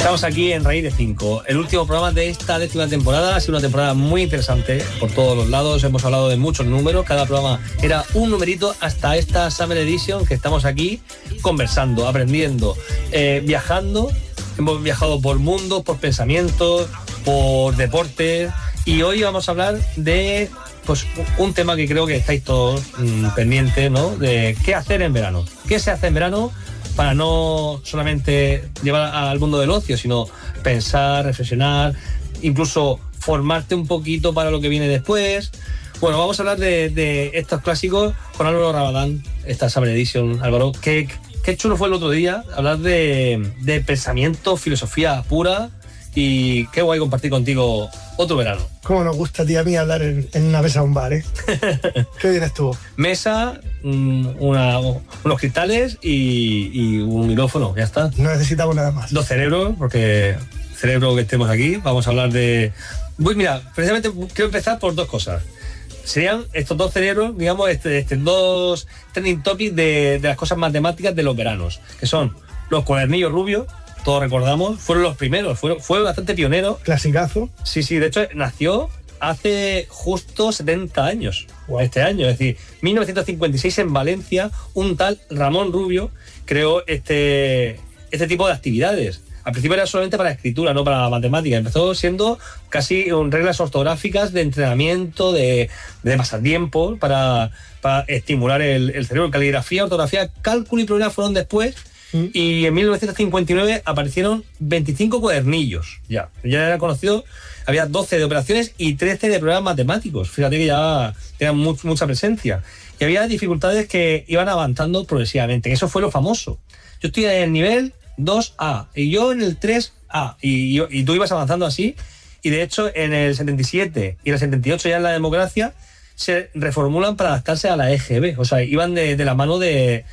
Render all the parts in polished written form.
Estamos aquí en Raíz de 5, el último programa de esta 10ª temporada. Ha sido una temporada muy interesante por todos los lados. Hemos hablado de muchos números, cada programa era un numerito, hasta esta Summer Edition que estamos aquí conversando, aprendiendo, viajando. Hemos viajado por mundos, por pensamientos, por deportes, y hoy vamos a hablar de pues un tema que creo que estáis todos pendientes, ¿no? De qué hacer en verano. ¿Qué se hace en verano para no solamente llevar al mundo del ocio, sino pensar, reflexionar, incluso formarte un poquito para lo que viene después? Bueno, vamos a hablar de estos clásicos con Álvaro Rabadán, esta Summer Edition. Álvaro, qué chulo fue el otro día hablar de pensamiento, filosofía pura, y qué guay compartir contigo otro verano. Cómo nos gusta, tía mía, hablar en una mesa de un bar, ¿eh? Qué bien estuvo. Mesa, unos cristales y un micrófono, ya está. No necesitamos nada más. 2 cerebros, porque cerebro que estemos aquí, vamos a hablar de... Mira, precisamente quiero empezar por 2 cosas. Serían estos 2 cerebros, digamos, 2 trending topics de las cosas matemáticas de los veranos, que son los cuadernillos rubios. Todos recordamos, fueron los primeros, fue bastante pionero. Clasicazo. Sí, de hecho nació hace justo 70 años, este año, es decir, 1956 en Valencia, un tal Ramón Rubio creó este tipo de actividades. Al principio era solamente para escritura, no para matemática. Empezó siendo casi reglas ortográficas de entrenamiento, de pasatiempo, para estimular el cerebro. Caligrafía, ortografía, cálculo y problemas fueron después. Y en 1959 aparecieron 25 cuadernillos. Ya era conocido. Había 12 de operaciones y 13 de problemas matemáticos. Fíjate que ya tenían mucha presencia. Y había dificultades que iban avanzando progresivamente. Eso fue lo famoso. Yo estoy en el nivel 2A y yo en el 3A. Y tú ibas avanzando así. Y de hecho en el 77 y en el 78 ya en la democracia se reformulan para adaptarse a la EGB. O sea, iban de la mano de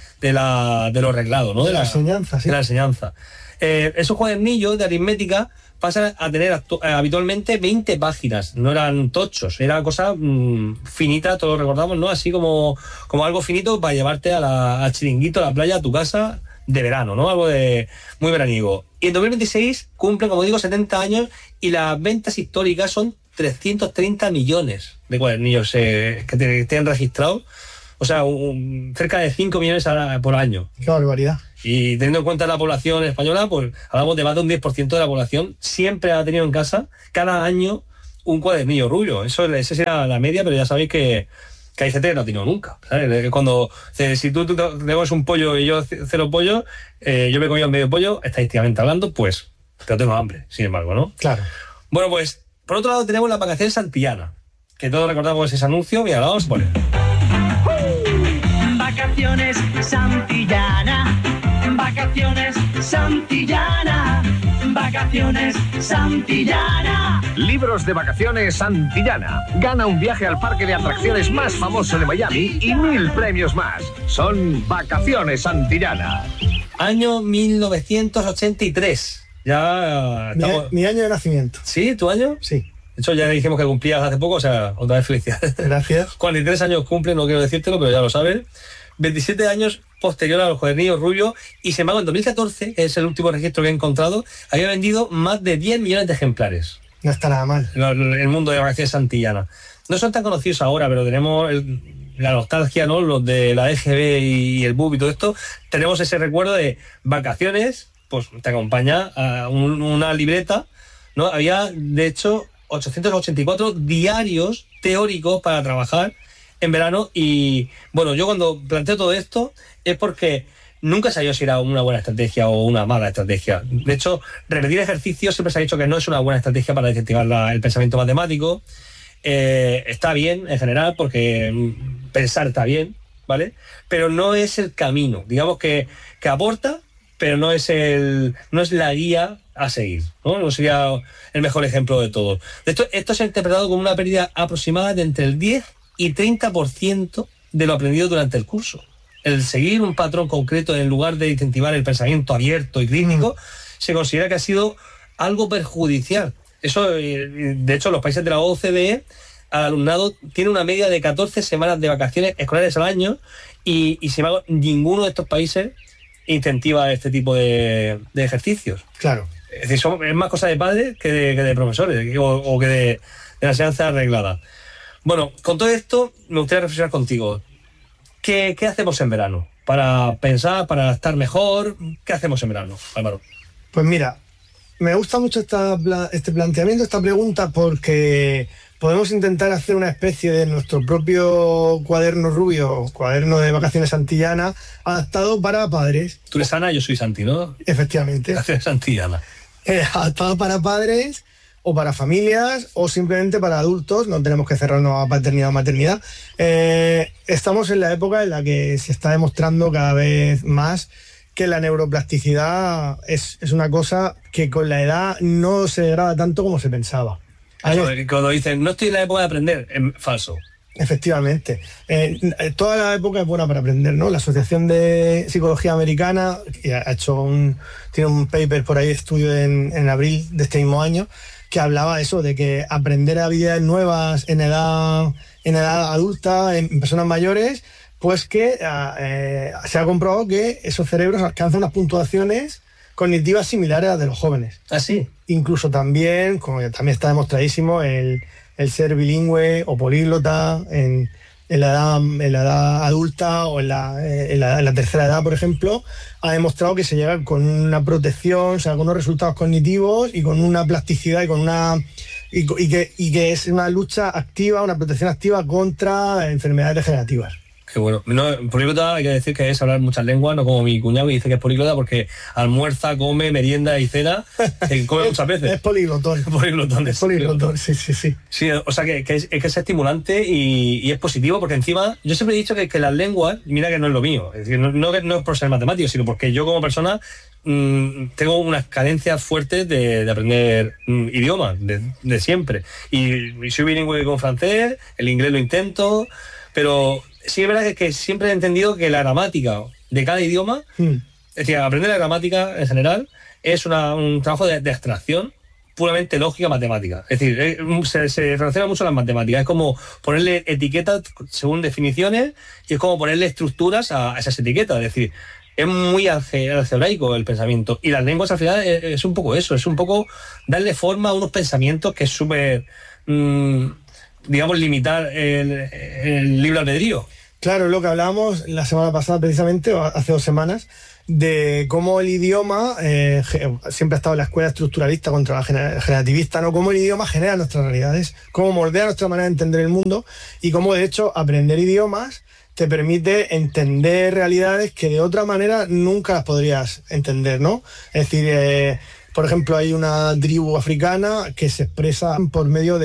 lo reglado, ¿no? De la enseñanza, sí. De la enseñanza. Esos cuadernillos de aritmética pasan a tener habitualmente 20 páginas. No eran tochos, era cosa finita, todos recordamos, ¿no? Así como algo finito para llevarte al chiringuito, a la playa, a tu casa de verano, ¿no? Algo de muy veraniego. Y en 2026 cumplen, como digo, 70 años y las ventas históricas son 330 millones de cuadernillos que tienen registrados. O sea, cerca de 5 millones por año. ¡Qué barbaridad! Y teniendo en cuenta la población española, pues hablamos de más de un 10% de la población siempre ha tenido en casa cada año un cuadernillo rubio. Esa será la media, pero ya sabéis que hay gente que no ha tenido nunca, ¿sabes? Cuando, si tú te comes un pollo y yo 0 pollo, yo me he comido medio pollo, estadísticamente hablando, pues, pero tengo hambre, sin embargo, ¿no? Claro. Bueno, pues, por otro lado tenemos las vacaciones Santillana, que todos recordamos ese anuncio. Mira, vamos a poner. Vacaciones Santillana, vacaciones Santillana, vacaciones Santillana. Libros de vacaciones Santillana. Gana un viaje al parque de atracciones más famoso de Miami y 1000 premios más. Son Vacaciones Santillana. Año 1983. Ya estamos... mi año de nacimiento. ¿Sí? ¿Tu año? Sí. De hecho, ya dijimos que cumplías hace poco, o sea, otra vez felicidades. Gracias. 43 años cumple, no quiero decírtelo, pero ya lo sabes. 27 años posterior a los cuadernillos rubios, y sin embargo en 2014, que es el último registro que he encontrado, había vendido más de 10 millones de ejemplares. No está nada mal. El mundo de vacaciones Santillana. No son tan conocidos ahora, pero tenemos la nostalgia, ¿no? Los de la EGB y el BUP y todo esto. Tenemos ese recuerdo de vacaciones, pues te acompaña a una libreta, ¿no? Había, de hecho, 884 diarios teóricos para trabajar en verano. Y bueno, yo cuando planteo todo esto es porque nunca sabía si era una buena estrategia o una mala estrategia. De hecho, repetir ejercicios siempre se ha dicho que no es una buena estrategia para incentivar el pensamiento matemático. Está bien en general porque pensar está bien, ¿vale? Pero no es el camino. Digamos que aporta, pero no es la guía a seguir, ¿no? No sería el mejor ejemplo de todo. De hecho, esto se ha interpretado como una pérdida aproximada de entre el 10 y 30% de lo aprendido durante el curso. El seguir un patrón concreto en lugar de incentivar el pensamiento abierto y crítico se considera que ha sido algo perjudicial. Eso, de hecho, los países de la OCDE, al alumnado tiene una media de 14 semanas de vacaciones escolares al año y sin embargo, ninguno de estos países incentiva este tipo de ejercicios. Claro. Es decir, es más cosa de padres que de profesores o que de la enseñanza arreglada. Bueno, con todo esto me gustaría reflexionar contigo. ¿Qué hacemos en verano? Para pensar, para estar mejor, ¿qué hacemos en verano, Álvaro? Pues mira, me gusta mucho este planteamiento, esta pregunta, porque podemos intentar hacer una especie de nuestro propio cuaderno rubio, cuaderno de vacaciones santillanas, adaptado para padres. Tú eres Ana, yo soy Santi, ¿no? Efectivamente. Vacaciones santillanas. Adaptado para padres o para familias o simplemente para adultos. No tenemos que cerrarnos a paternidad o maternidad. Estamos en la época en la que se está demostrando cada vez más que la neuroplasticidad es una cosa que con la edad no se degrada tanto como se pensaba. Cuando dicen, no estoy en la época de aprender, es falso. Efectivamente. Toda la época es buena para aprender, ¿no? La Asociación de Psicología Americana tiene un paper por ahí, estudio en abril de este mismo año, que hablaba eso, de que aprender habilidades nuevas en edad adulta, en personas mayores, pues que se ha comprobado que esos cerebros alcanzan unas puntuaciones cognitivas similares a las de los jóvenes. ¿Ah, sí? Incluso también, como también está demostradísimo, el ser bilingüe o políglota en la edad adulta o en la tercera edad, por ejemplo, ha demostrado que se llega con una protección, o sea, con unos resultados cognitivos y con una plasticidad y que es una lucha activa, una protección activa contra enfermedades degenerativas. Qué bueno. No, políglota hay que decir que es hablar muchas lenguas, no como mi cuñado que dice que es políglota porque almuerza, come, merienda y cena, come muchas veces. Es poliglotón. Poliglotón. Es poliglotón, sí. Sí, o sea que es estimulante y es positivo porque encima, yo siempre he dicho que las lenguas, mira que no es lo mío, es decir, no es por ser matemático, sino porque yo como persona tengo unas carencias fuertes de aprender idiomas, de siempre. Y soy bilingüe con francés, el inglés lo intento, pero sí es verdad que siempre he entendido que la gramática de cada idioma, es decir, aprender la gramática en general, es un trabajo de abstracción puramente lógica matemática. Es decir, se relaciona mucho a las matemáticas. Es como ponerle etiquetas según definiciones y es como ponerle estructuras a esas etiquetas. Es decir, es muy algebraico el pensamiento. Y las lenguas al final es un poco eso, es un poco darle forma a unos pensamientos que es súper, digamos, limitar el libre albedrío. Claro, lo que hablábamos la semana pasada precisamente, o hace 2 semanas, de cómo el idioma siempre ha estado en la escuela estructuralista contra la generativista, ¿no? Cómo el idioma genera nuestras realidades, cómo moldea nuestra manera de entender el mundo y cómo, de hecho, aprender idiomas te permite entender realidades que de otra manera nunca las podrías entender, ¿no? Es decir, por ejemplo, hay una tribu africana que se expresa por medio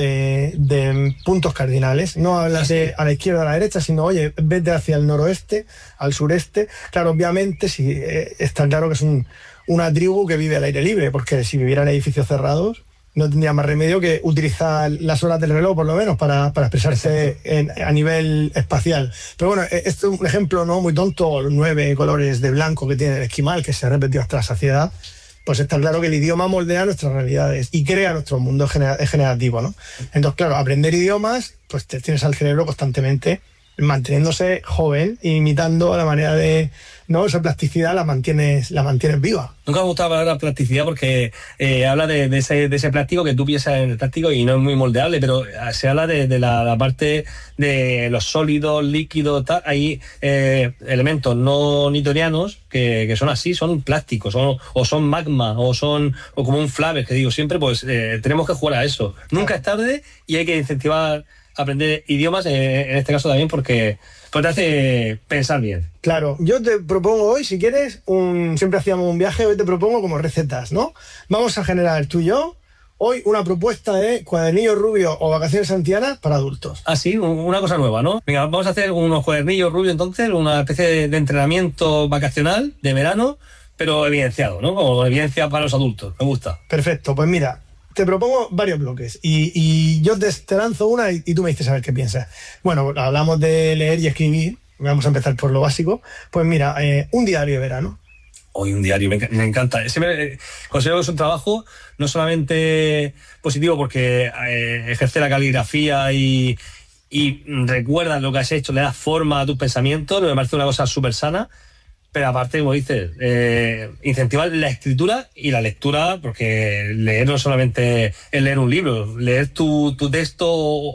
de puntos cardinales. No hablas de a la izquierda o a la derecha, sino, oye, vete hacia el noroeste, al sureste. Claro, obviamente, sí, está claro que es una tribu que vive al aire libre, porque si viviera en edificios cerrados, no tendría más remedio que utilizar las horas del reloj, por lo menos, para expresarse a nivel espacial. Pero bueno, esto es un ejemplo no muy tonto, los 9 colores de blanco que tiene el esquimal, que se ha repetido hasta la saciedad. Pues está claro que el idioma moldea nuestras realidades y crea nuestro mundo generativo, ¿no? Entonces, claro, aprender idiomas, pues te tienes al cerebro constantemente manteniéndose joven e imitando la manera de, ¿no? Esa plasticidad la mantienes viva. Nunca me gusta hablar de plasticidad porque habla de ese plástico que tú piensas en el plástico y no es muy moldeable, pero se habla de la parte de los sólidos, líquidos, tal. Hay elementos no newtonianos que son así, son plásticos, o son magma, o como un Flaver, que digo siempre, pues tenemos que jugar a eso. Nunca es tarde y hay que incentivar aprender idiomas, en este caso también, porque te hace pensar bien. Claro, yo te propongo hoy, si quieres, siempre hacíamos un viaje, hoy te propongo como recetas, ¿no? Vamos a generar tú y yo hoy una propuesta de cuadernillos rubios o vacaciones santillanas para adultos. Ah, sí, una cosa nueva, ¿no? Venga, vamos a hacer unos cuadernillos rubios entonces, una especie de entrenamiento vacacional de verano, pero evidenciado, ¿no? Como evidencia para los adultos, me gusta. Perfecto, pues mira, te propongo varios bloques y yo te lanzo una y tú me dices a ver qué piensas. Bueno, hablamos de leer y escribir, vamos a empezar por lo básico. Pues mira, un diario de verano. Hoy un diario, me encanta. Considero que es un trabajo no solamente positivo porque ejerce la caligrafía y recuerdas lo que has hecho, le das forma a tus pensamientos, me parece una cosa súper sana, Pero aparte, como dices, incentivar la escritura y la lectura, porque leer no solamente es leer un libro, leer tu texto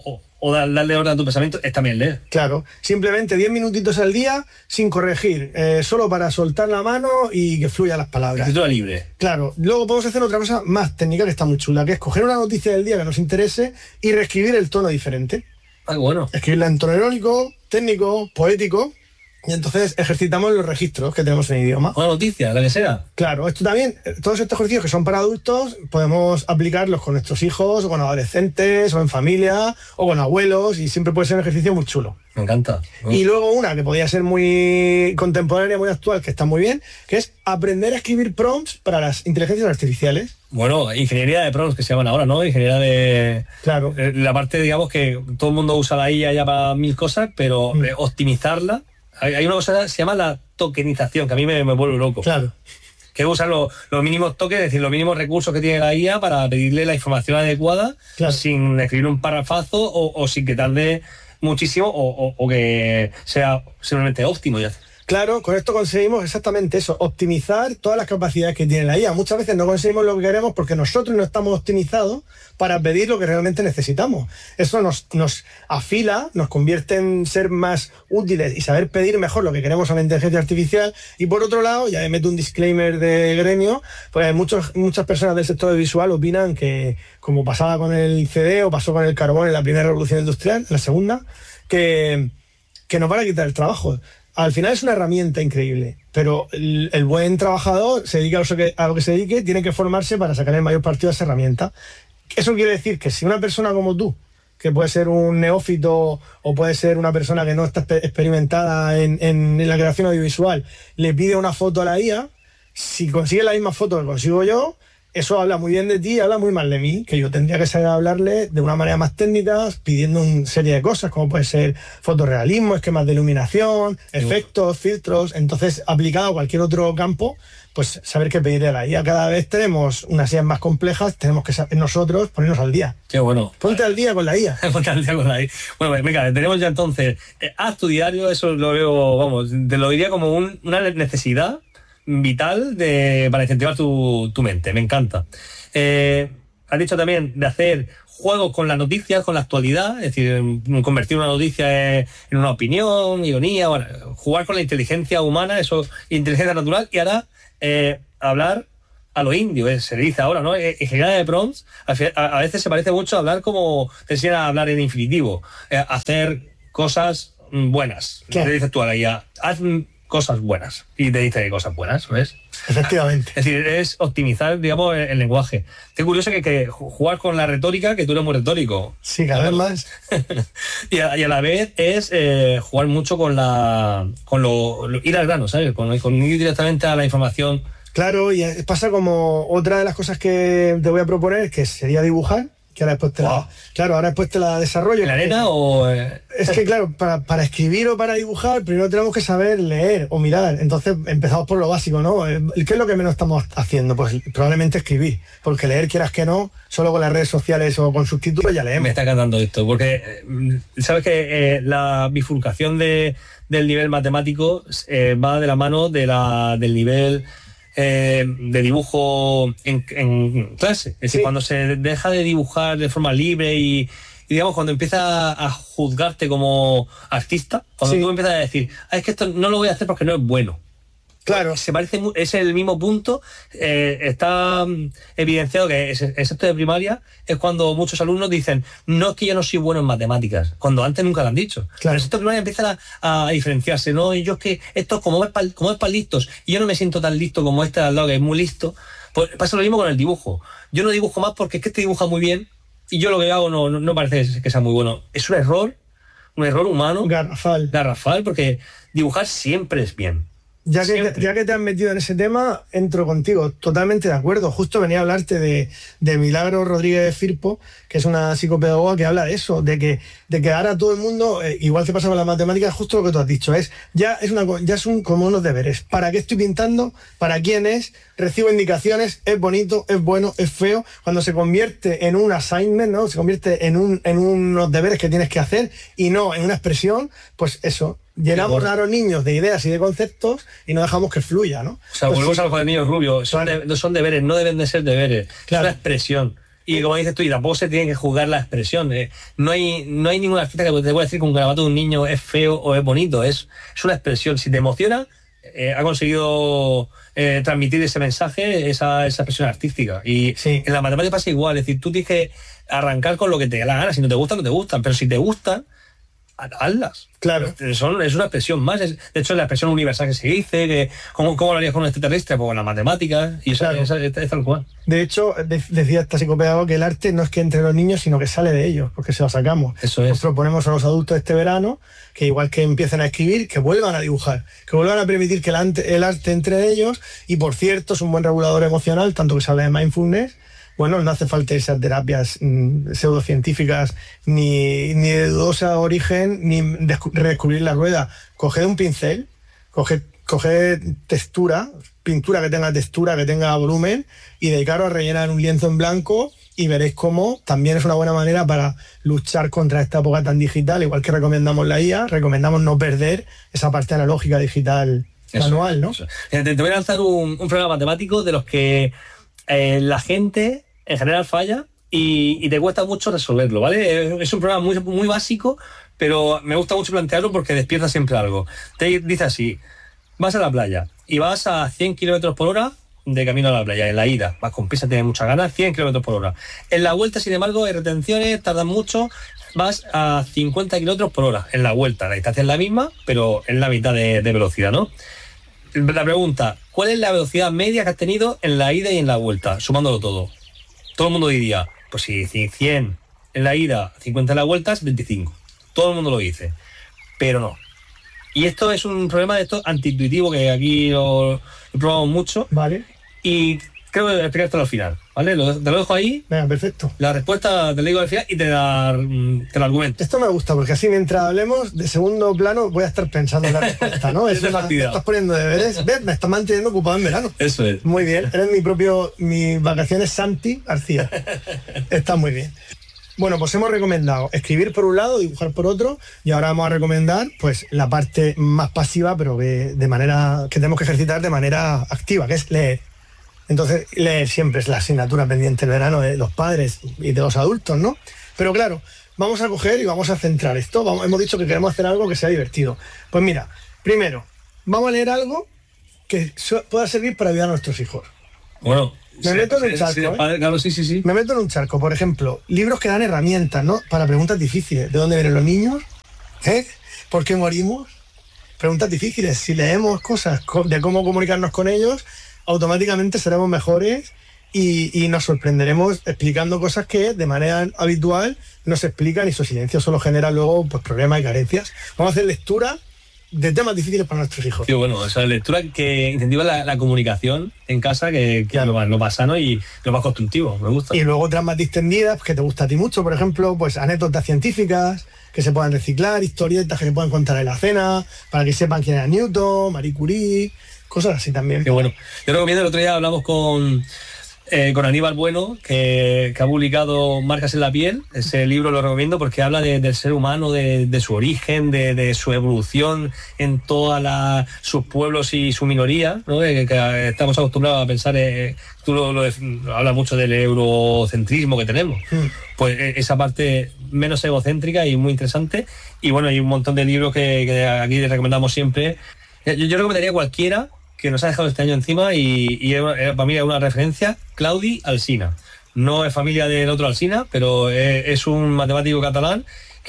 o darle orden a tu pensamiento es también leer. Claro, simplemente 10 minutitos al día sin corregir, solo para soltar la mano y que fluyan las palabras. Escritura libre. Claro, luego podemos hacer otra cosa más técnica que está muy chula, que es coger una noticia del día que nos interese y reescribir el tono diferente. Ah, bueno. Escribirla en tono irónico, técnico, poético, y entonces ejercitamos los registros que tenemos en idioma. Una noticia, la que sea. Claro, esto también, todos estos ejercicios que son para adultos, podemos aplicarlos con nuestros hijos, o con adolescentes, o en familia, o con abuelos, y siempre puede ser un ejercicio muy chulo. Me encanta. Y luego una que podría ser muy contemporánea, muy actual, que está muy bien, que es aprender a escribir prompts para las inteligencias artificiales. Bueno, ingeniería de prompts que se llaman ahora, ¿no? Ingeniería de... Claro. La parte, digamos, que todo el mundo usa la IA ya para 1000 cosas, pero optimizarla... Hay una cosa que se llama la tokenización, que a mí me vuelve loco. Claro. Que usar los mínimos tokens, es decir, los mínimos recursos que tiene la IA para pedirle la información adecuada, claro, sin escribir un parrafazo o sin que tarde muchísimo o que sea simplemente óptimo. Ya. Claro, con esto conseguimos exactamente eso, optimizar todas las capacidades que tiene la IA. Muchas veces no conseguimos lo que queremos porque nosotros no estamos optimizados para pedir lo que realmente necesitamos. Eso nos afila, nos convierte en ser más útiles y saber pedir mejor lo que queremos a la inteligencia artificial. Y por otro lado, ya meto un disclaimer de gremio, pues muchas personas del sector visual opinan que, como pasaba con el CD o pasó con el carbón en la primera revolución industrial, en la segunda, que nos van a quitar el trabajo. Al final es una herramienta increíble, pero el buen trabajador, se dedica a lo que se dedique, tiene que formarse para sacar el mayor partido de esa herramienta. Eso quiere decir que si una persona como tú, que puede ser un neófito o puede ser una persona que no está experimentada en la creación audiovisual, le pide una foto a la IA, si consigue la misma foto que consigo yo, eso habla muy bien de ti y habla muy mal de mí, que yo tendría que saber hablarle de una manera más técnica, pidiendo una serie de cosas, como puede ser fotorrealismo, esquemas de iluminación, efectos, filtros. Entonces, aplicado a cualquier otro campo, pues saber qué pedirle a la IA. Cada vez tenemos unas IAs más complejas, tenemos que saber nosotros ponernos al día. Qué bueno. Ponte al día con la IA. Ponte al día con la IA. Bueno, venga, tenemos ya entonces, haz tu diario, eso lo veo, vamos, te lo diría como una necesidad vital para incentivar tu mente. Me encanta. Has dicho también de hacer juegos con las noticias, con la actualidad, es decir, convertir una noticia en una opinión, ironía, bueno, jugar con la inteligencia humana, eso, inteligencia natural, y ahora hablar a lo indio, se dice ahora, ¿no? Ingeniería de prompts, a veces se parece mucho a hablar como te enseñan a hablar en infinitivo, hacer cosas buenas. ¿Qué? Le dices tú a la IA, haz cosas buenas, y te dice cosas buenas, ¿ves? Efectivamente. Es decir, es optimizar, digamos, el lenguaje. Qué curioso que jugar con la retórica, que tú eres muy retórico. Sí, cada vez más. y a la vez es jugar mucho con ir al grano, ¿sabes? Con ir directamente a la información. Claro, y pasa como otra de las cosas que te voy a proponer, que sería dibujar, que ahora después te la desarrollo. ¿En la arena o...? Es que claro, para escribir o para dibujar, primero tenemos que saber leer o mirar. Entonces empezamos por lo básico, ¿no? ¿Qué es lo que menos estamos haciendo? Pues probablemente escribir, porque leer, quieras que no, solo con las redes sociales o con subtítulos ya leemos. Me está encantando esto, porque sabes que la bifurcación del nivel matemático va de la mano del nivel... de dibujo en clase. Es decir, cuando se deja de dibujar de forma libre y digamos, cuando empieza a juzgarte como artista, cuando tú empiezas a decir, es que esto no lo voy a hacer porque no es bueno. Claro. Es el mismo punto. Está evidenciado que en sexto de primaria es cuando muchos alumnos dicen, no es que yo no soy bueno en matemáticas, cuando antes nunca lo han dicho. Claro. Pero en sexto de primaria empiezan a diferenciarse, ¿no? Y yo es que esto como es para listos, y yo no me siento tan listo como este al lado que es muy listo. Pues pasa lo mismo con el dibujo. Yo no dibujo más porque es que este dibuja muy bien y yo lo que hago no parece que sea muy bueno. Es un error humano. Garrafal, porque dibujar siempre es bien. Ya que te has metido en ese tema, entro contigo, totalmente de acuerdo. Justo venía a hablarte de Milagro Rodríguez Firpo, que es una psicopedagoga que habla de eso, de que ahora todo el mundo, igual que pasa con las matemáticas, justo lo que tú has dicho, como unos deberes. ¿Para qué estoy pintando? ¿Para quién es? Recibo indicaciones, es bonito, es bueno, es feo. Cuando se convierte en un assignment, ¿no? Se convierte en unos deberes que tienes que hacer y no en una expresión, pues eso. llenamos a los niños de ideas y de conceptos y no dejamos que fluya, ¿no? O sea, volvemos a los niños rubios. Son deberes, no deben de ser deberes. Claro. Es una expresión. Y como dices tú, y tampoco se tiene que juzgar la expresión. No hay ninguna artista que te pueda decir que un garabato de un niño es feo o es bonito. Es una expresión. Si te emociona, ha conseguido transmitir ese mensaje, esa expresión artística. Y sí. En la matemática pasa igual. Es decir, tú tienes que arrancar con lo que te da la gana. Si no te gustan, no te gustan. Pero si te gustan, hazlas. Claro. Es una expresión más. De hecho, es la expresión universal que se dice. Que, ¿cómo lo harías con un extraterrestre? Pues con las matemáticas. Y eso claro. es tal cual. De hecho, decía esta psicopedagoga que el arte no es que entre los niños, sino que sale de ellos, porque se lo sacamos. Eso es. Nos proponemos a los adultos este verano que igual que empiecen a escribir, que vuelvan a dibujar, que vuelvan a permitir que el arte entre ellos. Y por cierto, es un buen regulador emocional, tanto que se habla de mindfulness. Bueno, no hace falta esas terapias pseudocientíficas ni de dudosa origen, ni redescubrir la rueda. Coged un pincel, coged textura, pintura que tenga textura, que tenga volumen, y dedicaros a rellenar un lienzo en blanco y veréis cómo también es una buena manera para luchar contra esta época tan digital. Igual que recomendamos la IA, recomendamos no perder esa parte analógica digital manual, ¿no? Eso. Te voy a lanzar un problema matemático de los que la gente en general falla y te cuesta mucho resolverlo, ¿vale? Es un problema muy, muy básico, pero me gusta mucho plantearlo porque despierta siempre algo. Te dice así: vas a la playa y vas a 100 km por hora de camino a la playa. En la ida vas con prisa, tienes muchas ganas, 100 km por hora. En la vuelta, sin embargo, hay retenciones, tardan mucho, vas a 50 km por hora. En la vuelta la distancia es la misma, pero es la mitad de velocidad, ¿no? La pregunta: ¿cuál es la velocidad media que has tenido en la ida y en la vuelta, sumándolo todo? Todo el mundo diría, pues si 100 en la ida, 50 en la vuelta, es 25. Todo el mundo lo dice, pero no. Y esto es un problema de esto antiintuitivo, que aquí lo probamos mucho. Vale. Y creo que explicártelo al final, ¿vale? Te lo dejo ahí. Venga, perfecto. La respuesta te la digo al final y te la argumento. Esto me gusta, porque así mientras hablemos de segundo plano voy a estar pensando en la respuesta, ¿no? Es te estás poniendo deberes. ¿Ves? Me estás manteniendo ocupado en verano. Eso es. Muy bien. Eres mis vacaciones Santi García. Está muy bien. Bueno, pues hemos recomendado escribir por un lado, dibujar por otro, y ahora vamos a recomendar pues la parte más pasiva, pero que tenemos que ejercitar de manera activa, que es leer. Entonces, leer siempre es la asignatura pendiente del verano de los padres y de los adultos, ¿no? Pero claro, vamos a coger y vamos a centrar esto. Hemos dicho que queremos hacer algo que sea divertido. Pues mira, primero, vamos a leer algo que pueda servir para ayudar a nuestros hijos. Bueno, me meto en un charco, claro, sí. Me meto en un charco, por ejemplo, libros que dan herramientas, ¿no? Para preguntas difíciles. ¿De dónde vienen los niños? ¿Por qué morimos? Preguntas difíciles. Si leemos cosas de cómo comunicarnos con ellos, automáticamente seremos mejores y nos sorprenderemos explicando cosas que de manera habitual no se explican, y su silencio solo genera luego pues problemas y carencias. Vamos a hacer lectura de temas difíciles para nuestros hijos. Sí, bueno, esa lectura que incentiva la comunicación en casa, que es lo más sano y lo más constructivo, me gusta. Y luego otras más distendidas, que te gusta a ti mucho, por ejemplo, pues anécdotas científicas que se puedan reciclar, historietas que se puedan contar en la cena, para que sepan quién era Newton, Marie Curie, cosas así también. Qué bueno. Yo recomiendo, el otro día hablamos con Aníbal Bueno, que ha publicado Marcas en la piel. Ese libro lo recomiendo porque habla del ser humano, de su origen, de su evolución en todos sus pueblos y su minoría, ¿no? Que estamos acostumbrados a pensar, tú hablas mucho del eurocentrismo que tenemos. Pues esa parte menos egocéntrica y muy interesante. Y bueno, hay un montón de libros que aquí recomendamos siempre. Yo recomendaría cualquiera que nos ha dejado este año encima y para mí es una referencia: Claudi Alsina. No es familia del otro Alsina, pero es un matemático catalán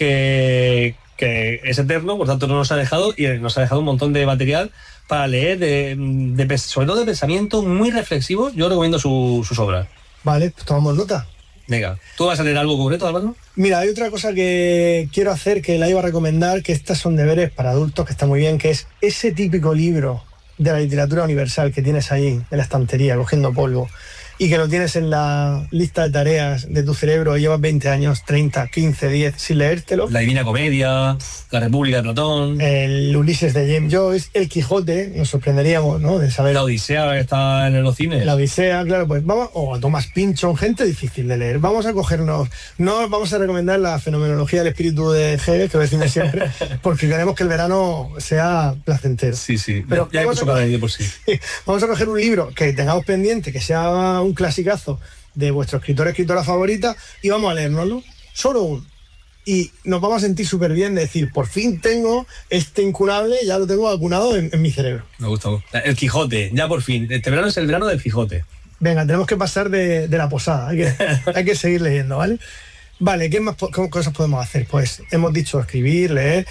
que es eterno, por tanto no nos ha dejado, y nos ha dejado un montón de material para leer, sobre todo de pensamiento muy reflexivo. Yo recomiendo sus obras. Vale, pues tomamos nota. Venga, ¿tú vas a leer algo concreto, Álvaro? Mira, hay otra cosa que quiero hacer, que la iba a recomendar, que estas son deberes para adultos, que está muy bien, que es ese típico libro de la literatura universal que tienes ahí en la estantería cogiendo polvo, y que lo tienes en la lista de tareas de tu cerebro y llevas 20 años, 30, 15, 10 sin leértelo. La Divina Comedia, La República de Platón, El Ulises de James Joyce, El Quijote, nos sorprenderíamos, ¿no? De saber. La Odisea que está en los cines. La Odisea, claro, pues vamos, o a Thomas Pynchon, gente difícil de leer. Vamos a cogernos, no vamos a recomendar la fenomenología del espíritu de Hegel, que lo decimos siempre, porque queremos que el verano sea placentero. Sí, sí, Pero ya hay mucho para ello por sí. Vamos a coger un libro que tengamos pendiente, que sea un clasicazo de vuestro escritor o escritora favorita, y vamos a leérnoslo, solo uno. Y nos vamos a sentir súper bien de decir, por fin tengo este incunable, ya lo tengo vacunado en mi cerebro. Me gusta. El Quijote, ya por fin. Este verano es el verano del Quijote. Venga, tenemos que pasar de la posada, hay que seguir leyendo, ¿vale? Vale, ¿qué más cosas podemos hacer? Pues hemos dicho escribir, leer,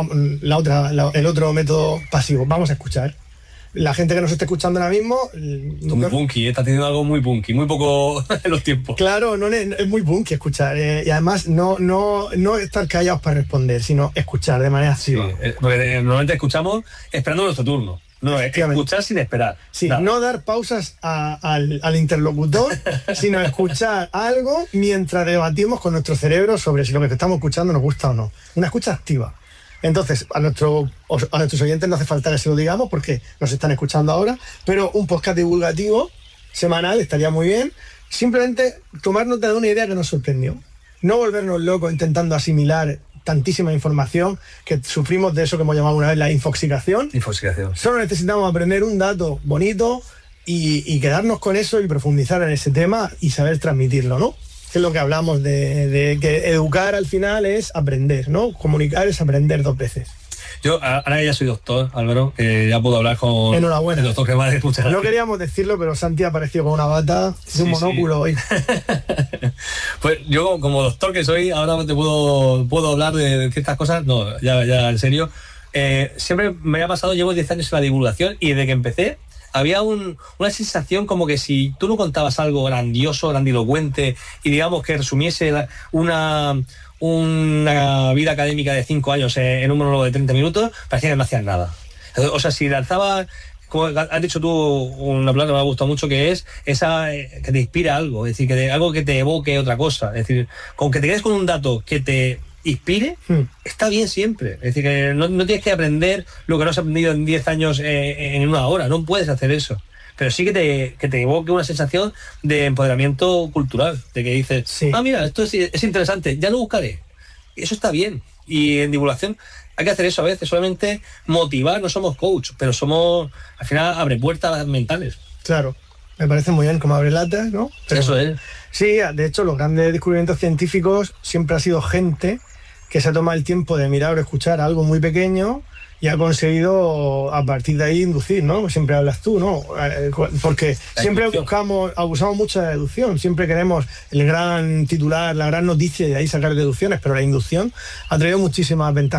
el otro método pasivo, vamos a escuchar. La gente que nos esté escuchando ahora mismo... Muy punky, está teniendo algo muy punky, muy poco en los tiempos. Claro, es muy punky escuchar, y además no estar callados para responder, sino escuchar de manera activa. Sí, porque normalmente escuchamos esperando nuestro turno. No, es escuchar sin esperar. Sí, no dar pausas al interlocutor, sino escuchar algo mientras debatimos con nuestro cerebro sobre si lo que te estamos escuchando nos gusta o no. Una escucha activa. Entonces, a nuestros oyentes no hace falta que se lo digamos porque nos están escuchando ahora, pero un podcast divulgativo semanal estaría muy bien. Simplemente tomar nota de una idea que nos sorprendió. No volvernos locos intentando asimilar tantísima información, que sufrimos de eso que hemos llamado una vez la infoxicación. Solo necesitamos aprender un dato bonito y quedarnos con eso y profundizar en ese tema y saber transmitirlo, ¿no? Que es lo que hablamos de que educar al final es aprender, ¿no? Comunicar es aprender 2 veces. Yo, ahora que ya soy doctor, Álvaro, ya puedo hablar con Enhorabuena. el doctor que va a escuchar. No queríamos decirlo, pero Santi apareció con una bata y un monóculo hoy. Pues yo, como doctor que soy, ahora te puedo hablar de ciertas cosas. No, ya en serio. Siempre me ha pasado, llevo 10 años en la divulgación y desde que empecé había una sensación como que si tú no contabas algo grandioso, grandilocuente y digamos que resumiese una vida académica de 5 años en un monólogo de 30 minutos, parecía que no hacías nada. O sea, si lanzaba, como has dicho tú, una palabra que me ha gustado mucho, que es esa que te inspira algo, es decir, algo que te evoque otra cosa. Es decir, con que te quedes con un dato que te inspire, está bien siempre. Es decir, que no tienes que aprender lo que no has aprendido en 10 años en una hora, no puedes hacer eso. Pero sí que te evoque una sensación de empoderamiento cultural, de que dices, mira, esto es interesante, ya lo buscaré. Y eso está bien. Y en divulgación hay que hacer eso a veces, solamente motivar, no somos coach, pero somos, al final, abre puertas mentales. Claro, me parece muy bien como abre latas, ¿no? Pero, eso es. Sí, de hecho, los grandes descubrimientos científicos siempre ha sido gente que se ha tomado el tiempo de mirar o escuchar algo muy pequeño y ha conseguido a partir de ahí inducir, ¿no? Siempre hablas tú, ¿no? Porque siempre abusamos mucho de la deducción, siempre queremos el gran titular, la gran noticia y de ahí sacar deducciones, pero la inducción ha traído muchísimas ventajas